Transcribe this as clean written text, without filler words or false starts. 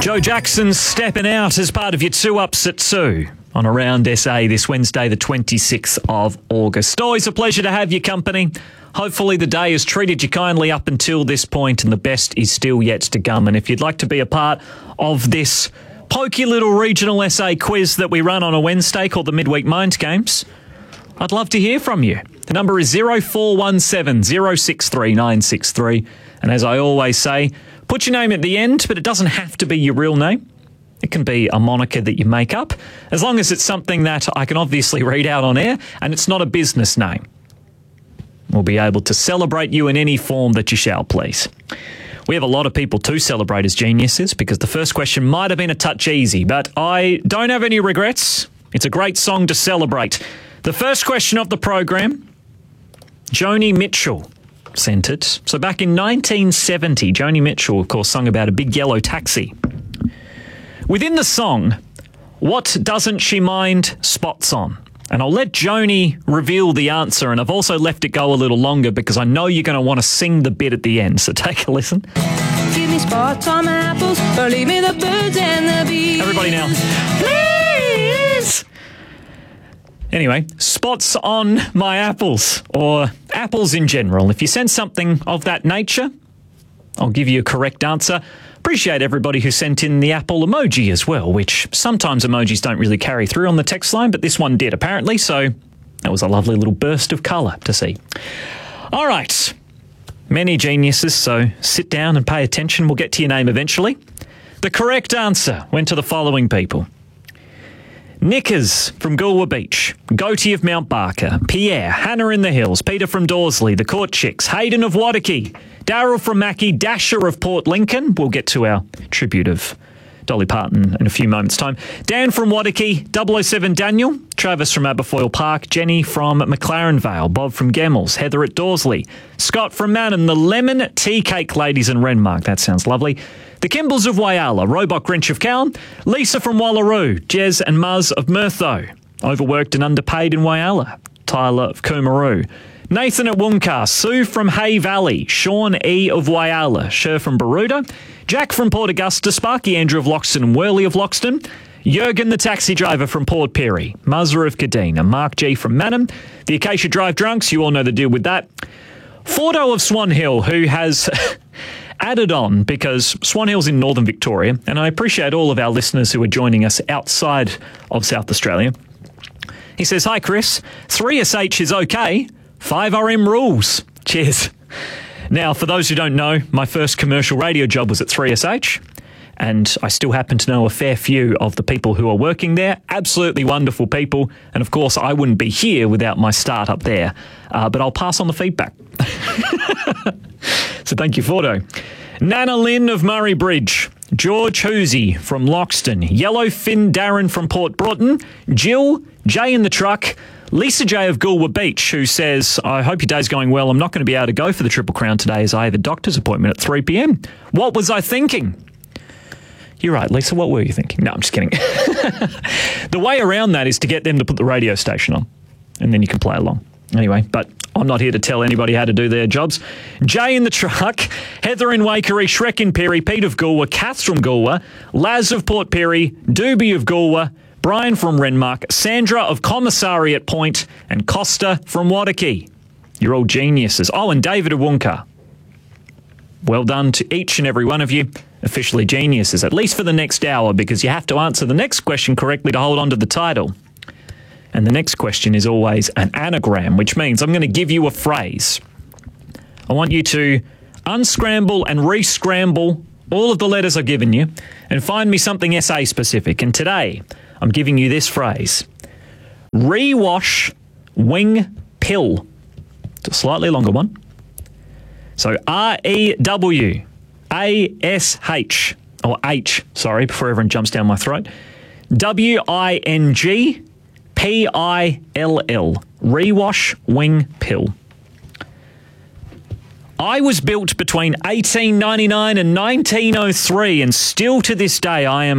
Joe Jackson stepping out as part of your 2 Ups at 2 on Around SA this Wednesday, the 26th of August. Always a pleasure to have your company. Hopefully the day has treated you kindly up until this point and the best is still yet to come. And if you'd like to be a part of this pokey little regional SA quiz that we run on a Wednesday called the Midweek Mind Games, I'd love to hear from you. The number is 0417 063 963. And as I always say, put your name at the end, but it doesn't have to be your real name. It can be a moniker that you make up, as long as it's something that I can obviously read out on air and it's not a business name. We'll be able to celebrate you in any form that you shall please. We have a lot of people to celebrate as geniuses because the first question might have been a touch easy, but I don't have any regrets. It's a great song to celebrate. The first question of the program, Joni Mitchell sent it. So back in 1970, Joni Mitchell, of course, sung about a big yellow taxi. Within the song, what doesn't she mind spots on? And I'll let Joni reveal the answer, and I've also left it go a little longer because I know you're going to want to sing the bit at the end, so take a listen. Give me spots on my apples, or leave me the birds and the bees. Everybody now. Please! Anyway, spots on my apples, or apples in general. If you send something of that nature, I'll give you a correct answer. Appreciate everybody who sent in the apple emoji as well, which sometimes emojis don't really carry through on the text line, but this one did apparently, so that was a lovely little burst of colour to see. All right, many geniuses, so sit down and pay attention. We'll get to your name eventually. The correct answer went to the following people. Nickers from Goolwa Beach, Goatee of Mount Barker, Pierre, Hannah in the Hills, Peter from Dorsley, the Court Chicks, Hayden of Wadaki, Daryl from Mackie, Dasher of Port Lincoln. We'll get to our tribute of Dolly Parton in a few moments' time. Dan from Wadaki, 007 Daniel, Travis from Aberfoyle Park, Jenny from McLaren Vale, Bob from Gemmels, Heather at Dorsley, Scott from Mannon, the Lemon Tea Cake Ladies in Renmark. That sounds lovely. The Kimballs of Whyalla, Roebuck Grinch of Cowan, Lisa from Wallaroo, Jez and Muzz of Murtho, overworked and underpaid in Whyalla, Tyler of Coomaroo, Nathan at Wooncar, Sue from Hay Valley, Sean E. of Whyalla, Sher from Baroota, Jack from Port Augusta, Sparky Andrew of Loxton and Worley of Loxton, Jurgen the taxi driver from Port Perry, Muzzer of Kadina, Mark G. from Manham, the Acacia Drive Drunks, you all know the deal with that, Fordo of Swan Hill, who has added on because Swan Hill's in northern Victoria, and I appreciate all of our listeners who are joining us outside of South Australia. He says, hi Chris, 3SH is okay, 5RM rules. Cheers. Now, for those who don't know, my first commercial radio job was at 3SH, and I still happen to know a fair few of the people who are working there. Absolutely wonderful people, and of course I wouldn't be here without my start up there, but I'll pass on the feedback. So thank you, Fordo. Nana Lynn of Murray Bridge, George Hoosey from Loxton, Yellowfin Darren from Port Broughton, Jill, Jay in the truck, Lisa J of Goolwa Beach, who says, I hope your day's going well. I'm not going to be able to go for the Triple Crown today as I have a doctor's appointment at 3 p.m. What was I thinking? You're right, Lisa, what were you thinking? No, I'm just kidding. The way around that is to get them to put the radio station on, and then you can play along. Anyway, but I'm not here to tell anybody how to do their jobs. Jay in the truck, Heather in Waikerie, Shrek in Perry, Pete of Goolwa, Kath from Goolwa, Laz of Port Perry, Doobie of Goolwa, Brian from Renmark, Sandra of Commissariat Point, and Costa from Wadaki. You're all geniuses. Oh, and David of Wooncar. Well done to each and every one of you. Officially geniuses, at least for the next hour, because you have to answer the next question correctly to hold on to the title. And the next question is always an anagram, which means I'm going to give you a phrase. I want you to unscramble and re-scramble all of the letters I've given you and find me something SA specific. And today, I'm giving you this phrase. Rewash wing pill. It's a slightly longer one. So R-E-W-A-S-H, or H, sorry, before everyone jumps down my throat. W-I-N-G-P-I-L-L. Rewash wing pill. I was built between 1899 and 1903, and still to this day I am